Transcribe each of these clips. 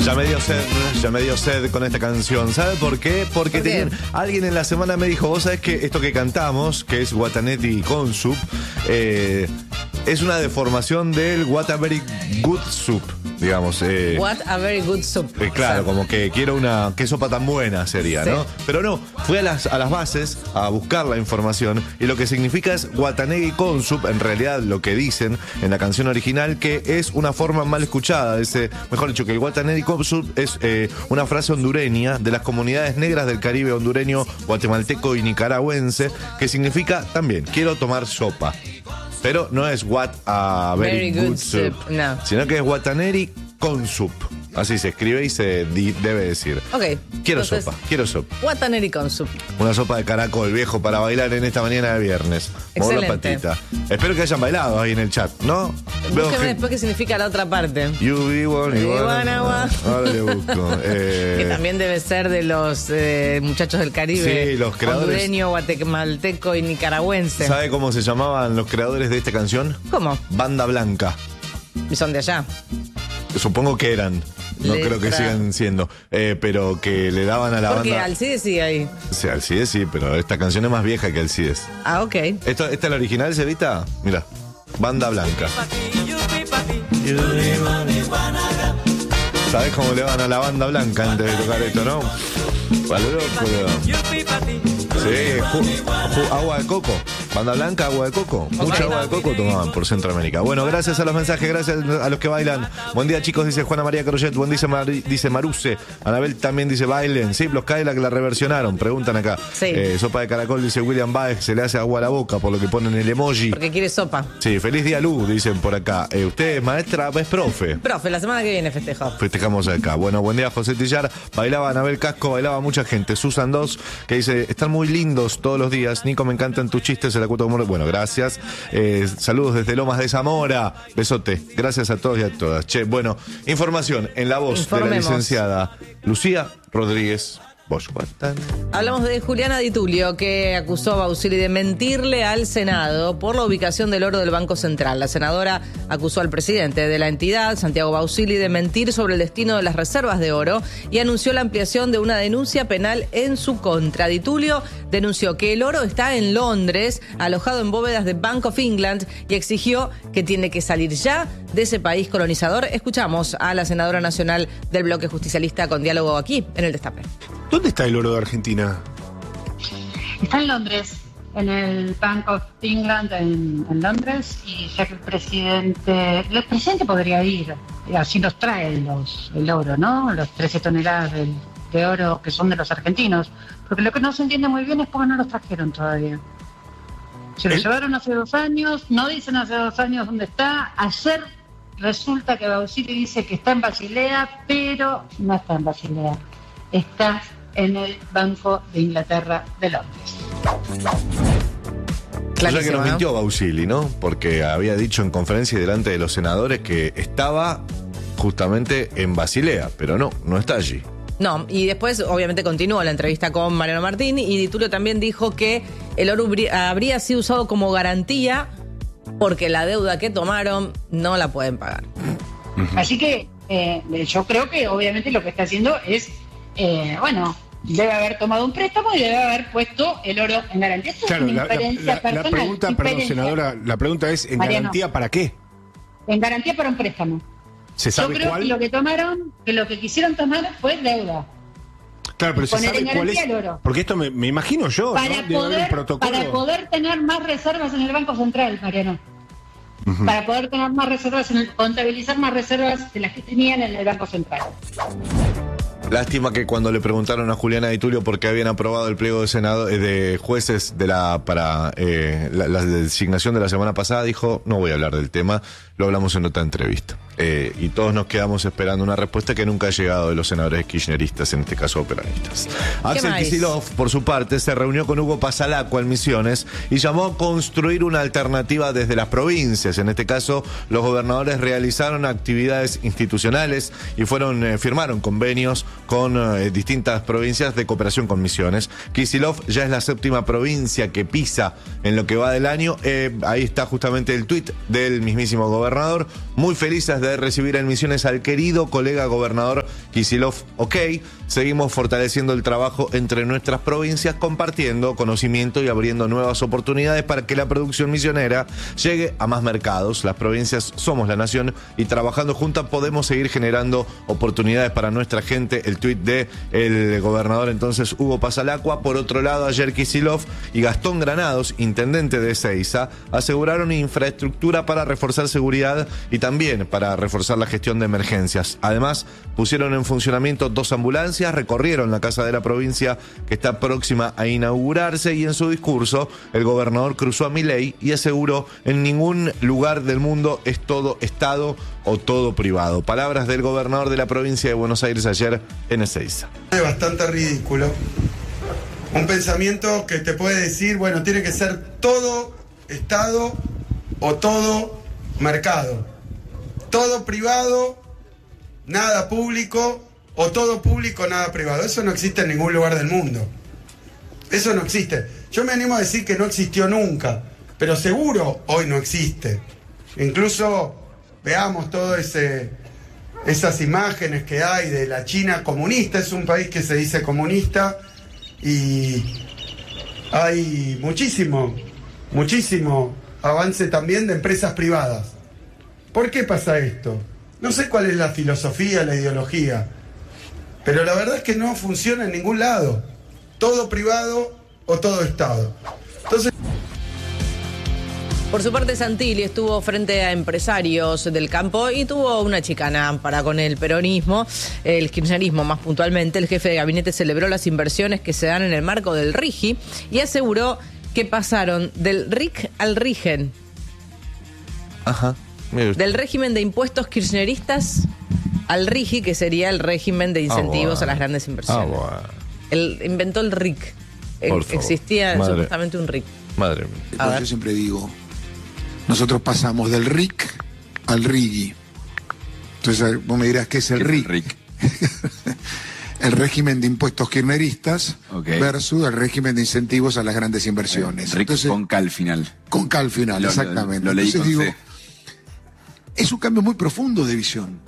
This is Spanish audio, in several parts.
Ya me dio sed con esta canción. ¿Sabe por qué? Porque alguien en la semana me dijo, vos sabés que esto que cantamos, que es Watanetti con Soup, es una deformación del What a Very Good Soup, digamos. What a Very Good Soup. Claro, como que quiero qué sopa tan buena sería, ¿no? Pero no, fui a las bases a buscar la información y lo que significa es Watanegi con Soup, en realidad lo que dicen en la canción original, que es una forma mal escuchada, mejor dicho, que el Watanegi con Soup es una frase hondureña de las comunidades negras del Caribe hondureño, guatemalteco y nicaragüense, que significa también, quiero tomar sopa. Pero no es what a very good soup, no, sino que es Wataneri con soup. Así se escribe y se debe decir. Ok. Quiero sopa. Wataneri con soup. Una sopa de caracol, viejo, para bailar en esta mañana de viernes. Mover la patita. Espero que hayan bailado ahí en el chat, ¿no? Búsqueme después qué significa la otra parte. Ahora le busco. Que también debe ser de los muchachos del Caribe. Sí, los creadores. Hondureño, guatemalteco y nicaragüense. ¿Sabe cómo se llamaban los creadores de esta canción? ¿Cómo? Banda Blanca. ¿Y son de allá? Supongo que eran. No creo que sigan siendo. Pero que le daban a la banda. Porque Alcides sigue ahí. Sí, Alcides sí, pero esta canción es más vieja que Alcides. Ah, ok. ¿Esta es la original, Cevita? Mira. Banda Blanca. ¿Sabes cómo le van a la Banda Blanca antes de tocar esto, no? Sí, agua de coco. Banda Blanca, agua de coco. Mucha agua de coco tomaban por Centroamérica. Bueno, gracias a los mensajes, gracias a los que bailan. Buen día, chicos, dice Juana María Crochet. Buen día, dice Maruse. Anabel también dice bailen. Sí, los Cadillac la reversionaron, preguntan acá. Sí. Sopa de caracol, dice William Baez. Se le hace agua a la boca por lo que ponen el emoji. Porque quiere sopa. Sí, feliz día, Lu, dicen por acá. ¿Usted es maestra? ¿Es profe? Profe, la semana que viene festejo. Festejamos acá. Bueno, buen día, José Tillar. Bailaba Anabel Casco, bailaba mucha gente. Susan 2, que dice, están muy lindos todos los días. Nico, me encantan tus chistes, el acuto humor. Bueno, gracias. Saludos desde Lomas de Zamora. Besote. Gracias a todos y a todas. Che, bueno, información en la voz de la licenciada Lucía Rodríguez Bosch. Hablamos de Juliana Di Tulio, que acusó a Bausili de mentirle al Senado por la ubicación del oro del Banco Central. La senadora acusó al presidente de la entidad, Santiago Bausili, de mentir sobre el destino de las reservas de oro y anunció la ampliación de una denuncia penal en su contra. Di Tulio denunció que el oro está en Londres, alojado en bóvedas de Bank of England, y exigió que tiene que salir ya de ese país colonizador. Escuchamos a la senadora nacional del bloque justicialista con diálogo aquí en El Destape. ¿Dónde está el oro de Argentina? Está en Londres, en el Bank of England en Londres, y ya que el presidente podría ir, así nos trae el oro, ¿no? Los 13 toneladas de oro que son de los argentinos, porque lo que no se entiende muy bien es por qué no los trajeron todavía. Se lo llevaron hace 2 años, no dicen hace 2 años dónde está. Ayer resulta que Bausili dice que está en Basilea, pero no está en Basilea, está en el Banco de Inglaterra de Londres. O sea que nos mintió Bausili, ¿no? Porque había dicho en conferencia y delante de los senadores que estaba justamente en Basilea, pero no está allí. No, y después obviamente continuó la entrevista con Mariano Martín, y Di Tulio también dijo que el oro habría sido usado como garantía porque la deuda que tomaron no la pueden pagar. Así que yo creo que obviamente lo que está haciendo es, debe haber tomado un préstamo y debe haber puesto el oro en garantía. Esto claro, es una inferencia personal. La pregunta, perdón, senadora, la pregunta es, ¿en Mariano, garantía para qué? En garantía para un préstamo. ¿Se sabe yo creo cuál? que lo que tomaron, que lo que quisieron tomar fue deuda. Claro, pero se sabe cuál es. Porque esto me imagino yo, para ¿no? Para poder tener más reservas en el Banco Central, Mariano. Para poder tener más reservas, contabilizar más reservas de las que tenían en el Banco Central. Lástima que cuando le preguntaron a Juliana Di Tulio por qué habían aprobado el pliego de jueces para la designación de la semana pasada, dijo, no voy a hablar del tema, lo hablamos en otra entrevista. Y todos nos quedamos esperando una respuesta que nunca ha llegado de los senadores kirchneristas, en este caso peronistas. Axel Kicillof, por su parte, se reunió con Hugo Pasalacqua en Misiones y llamó a construir una alternativa desde las provincias. En este caso, los gobernadores realizaron actividades institucionales y firmaron convenios con distintas provincias de cooperación con Misiones. Kicillof ya es la 7ª provincia que pisa en lo que va del año. Ahí está justamente el tuit del mismísimo gobernador. Muy felices de recibir en Misiones al querido colega gobernador Kicillof. Ok, seguimos fortaleciendo el trabajo entre nuestras provincias, compartiendo conocimiento y abriendo nuevas oportunidades para que la producción misionera llegue a más mercados. Las provincias somos la nación y trabajando juntas podemos seguir generando oportunidades para nuestra gente. El tuit de el gobernador entonces Hugo Pasalacqua. Por otro lado, ayer Kicillof y Gastón Granados, intendente de Ezeiza, aseguraron infraestructura para reforzar seguridad y también para reforzar la gestión de emergencias. Además, pusieron en funcionamiento 2 ambulancias, recorrieron la Casa de la Provincia que está próxima a inaugurarse y en su discurso el gobernador cruzó a Milei y aseguró: en ningún lugar del mundo es todo Estado o todo privado. Palabras del gobernador de la provincia de Buenos Aires ayer en Ezeiza. Es bastante ridículo. Un pensamiento que te puede decir, bueno, tiene que ser todo Estado o todo mercado. Todo privado, nada público, o todo público, nada privado. Eso no existe en ningún lugar del mundo. Eso no existe. Yo me animo a decir que no existió nunca, pero seguro hoy no existe. Incluso veamos todas esas imágenes que hay de la China comunista. Es un país que se dice comunista y hay muchísimo avance también de empresas privadas. ¿Por qué pasa esto? No sé cuál es la filosofía, la ideología, pero la verdad es que no funciona en ningún lado. Todo privado o todo Estado. Entonces... Por su parte, Santilli estuvo frente a empresarios del campo y tuvo una chicana para con el peronismo, el kirchnerismo más puntualmente. El jefe de gabinete celebró las inversiones que se dan en el marco del RIGI y aseguró que pasaron del RIC al RIGEN. Ajá. Del régimen de impuestos kirchneristas al RIGI, que sería el régimen de incentivos a las grandes inversiones. Él inventó el RIC. Existía supuestamente un RIC. Madre mía. Yo siempre digo, nosotros pasamos del RIC al RIGI. Entonces vos me dirás, ¿qué es el RIC? El régimen de impuestos kirchneristas versus el régimen de incentivos a las grandes inversiones. RIC. Entonces, con K al final. Con K al final, exactamente. Lo leí. Entonces digo, es un cambio muy profundo de visión.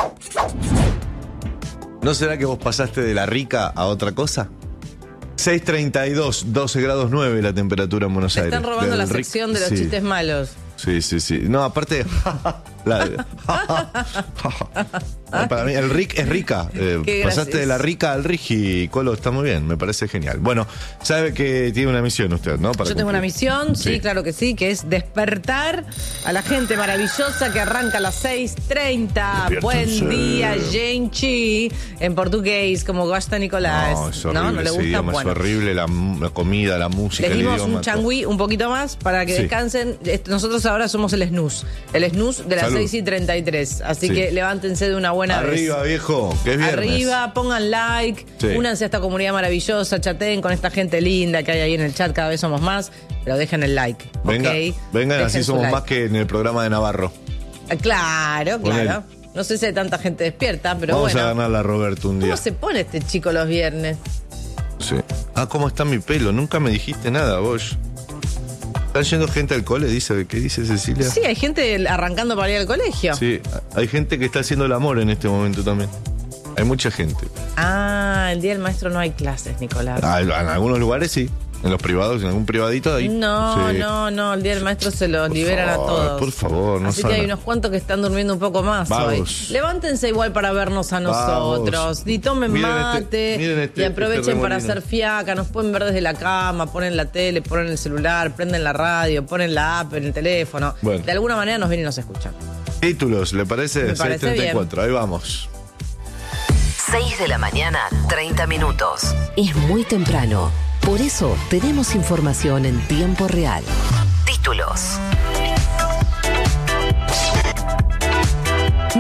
¿No será que vos pasaste de la rica a otra cosa? 6:32, 12 grados 9 la temperatura en Buenos Aires. Están robando la sección de los chistes malos. Sí. No, aparte... para mí el RIC es rica. Pasaste de la rica al RIGI, Colo, está muy bien, me parece genial. Bueno, sabe que tiene una misión usted, ¿no? Yo tengo una misión, sí, claro que sí, que es despertar a la gente maravillosa que arranca a las 6:30. Buen día, gente. En portugués, como gosta Nicolás. No, es horrible, ¿no le gusta? Idioma, bueno. Es horrible la comida, la música, les dimos el idioma, un changüí un poquito más para que descansen. Nosotros ahora somos el snooze. El snooze de las 6:33. Así que levántense de una buena vez. Arriba, viejo, que es viernes. Arriba, pongan like, únanse a esta comunidad maravillosa, chateen con esta gente linda que hay ahí en el chat, cada vez somos más, pero dejen el like. Vengan, dejen así somos like. más que en el programa de Navarro. Claro. No sé si hay tanta gente despierta, pero Vamos a ganar a Roberto un día. ¿Cómo se pone este chico los viernes? Sí. ¿Cómo está mi pelo? Nunca me dijiste nada, vos. ¿Está yendo gente al cole? ¿Qué dice Cecilia? Sí, hay gente arrancando para ir al colegio. Sí, hay gente que está haciendo el amor en este momento también. Hay mucha gente. El día del maestro no hay clases, Nicolás. En algunos lugares sí. En los privados, en algún privadito ahí. No, el día del maestro se los liberan a todos. Por favor, no Así que hay unos cuantos que están durmiendo un poco más hoy. Levántense igual para vernos a nosotros. Y tomen mate. Y aprovechen para hacer fiaca. Nos pueden ver desde la cama, ponen la tele, ponen el celular, prenden la radio, ponen la app en el teléfono. Bueno. De alguna manera nos vienen y nos escuchan. Títulos, ¿le parece? Me parece 6:34, ahí vamos. 6 de la mañana, 30 minutos. Es muy temprano. Por eso tenemos información en tiempo real. Títulos. Milei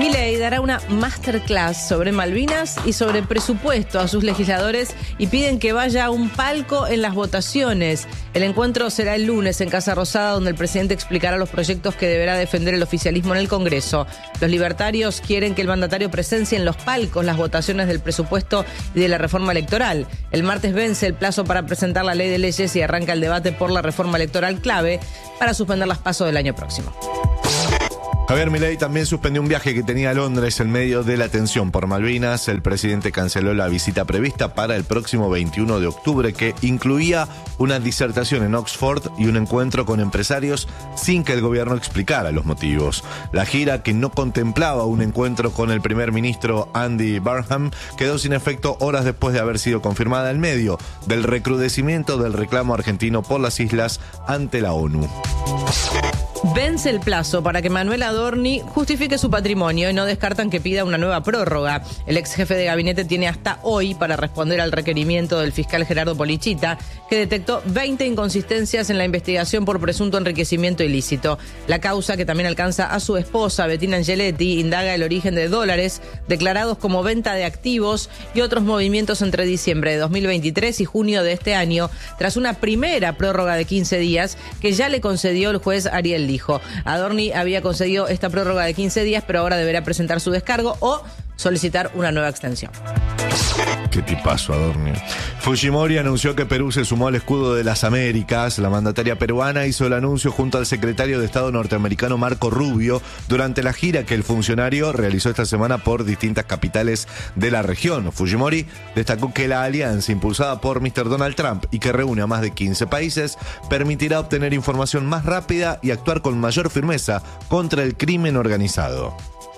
dará una masterclass sobre Malvinas y sobre presupuesto a sus legisladores y piden que vaya a un palco en las votaciones. El encuentro será el lunes en Casa Rosada, donde el presidente explicará los proyectos que deberá defender el oficialismo en el Congreso. Los libertarios quieren que el mandatario presencie en los palcos las votaciones del presupuesto y de la reforma electoral. El martes vence el plazo para presentar la ley de leyes y arranca el debate por la reforma electoral clave para suspender las PASO del año próximo. Javier Milei también suspendió un viaje que tenía a Londres en medio de la tensión por Malvinas. El presidente canceló la visita prevista para el próximo 21 de octubre, que incluía una disertación en Oxford y un encuentro con empresarios sin que el gobierno explicara los motivos. La gira, que no contemplaba un encuentro con el primer ministro Andy Burnham, quedó sin efecto horas después de haber sido confirmada en medio del recrudecimiento del reclamo argentino por las islas ante la ONU. Vence el plazo para que Manuel Adorni justifique su patrimonio y no descartan que pida una nueva prórroga. El ex jefe de gabinete tiene hasta hoy para responder al requerimiento del fiscal Gerardo Polichita, que detectó 20 inconsistencias en la investigación por presunto enriquecimiento ilícito. La causa, que también alcanza a su esposa, Bettina Angeletti, indaga el origen de dólares declarados como venta de activos y otros movimientos entre diciembre de 2023 y junio de este año, tras una primera prórroga de 15 días que ya le concedió el juez Ariel Lijo. Adorni había concedido esta prórroga de 15 días, pero ahora deberá presentar su descargo o solicitar una nueva extensión. Qué tipazo, Adorni. Fujimori anunció que Perú se sumó al escudo de las Américas. La mandataria peruana hizo el anuncio junto al secretario de Estado norteamericano Marco Rubio durante la gira que el funcionario realizó esta semana por distintas capitales de la región. Fujimori destacó que la alianza impulsada por Mr. Donald Trump y que reúne a más de 15 países permitirá obtener información más rápida y actuar con mayor firmeza contra el crimen organizado.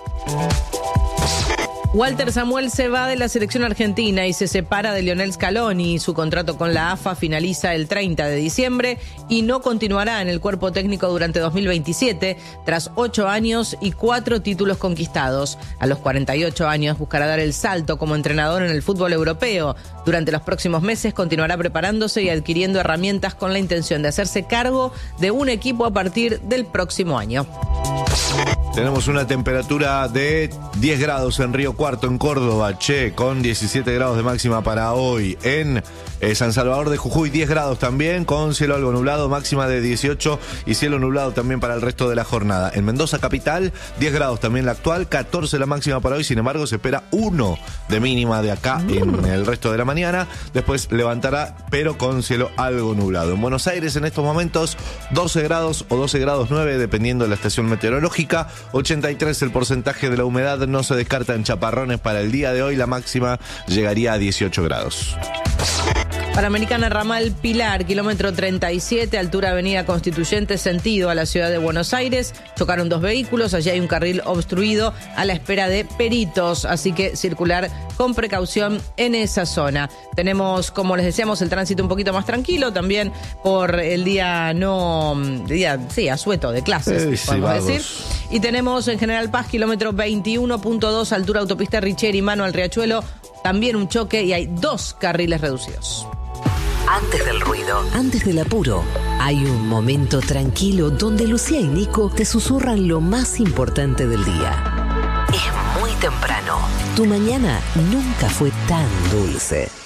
Walter Samuel se va de la selección argentina y se separa de Lionel Scaloni. Su contrato con la AFA finaliza el 30 de diciembre y no continuará en el cuerpo técnico durante 2027, tras 8 años y 4 títulos conquistados. A los 48 años buscará dar el salto como entrenador en el fútbol europeo. Durante los próximos meses continuará preparándose y adquiriendo herramientas con la intención de hacerse cargo de un equipo a partir del próximo año. Tenemos una temperatura de 10 grados en Río Cuarto, en Córdoba, con 17 grados de máxima para hoy. En San Salvador de Jujuy, 10 grados también, con cielo algo nublado, máxima de 18 y cielo nublado también para el resto de la jornada. En Mendoza capital, 10 grados también la actual, 14 la máxima para hoy, sin embargo se espera 1 de mínima de acá en el resto de la mañana. Después levantará, pero con cielo algo nublado. En Buenos Aires en estos momentos, 12 grados o 12 grados 9, dependiendo de la estación meteorológica. 83 el porcentaje de la humedad, no se descartan chaparrones para el día de hoy, la máxima llegaría a 18 grados. Panamericana Ramal Pilar, kilómetro 37, altura Avenida Constituyente, sentido a la ciudad de Buenos Aires. Chocaron 2 vehículos, allí hay un carril obstruido a la espera de peritos, así que circular con precaución en esa zona. Tenemos, como les decíamos, el tránsito un poquito más tranquilo, también por el día asueto de clases, podemos decir. Y tenemos en General Paz, kilómetro 21.2, altura autopista Richeri, mano al Riachuelo, también un choque y hay 2 carriles reducidos. Antes del ruido, antes del apuro, hay un momento tranquilo donde Lucía y Nico te susurran lo más importante del día. Es muy temprano. Tu mañana nunca fue tan dulce.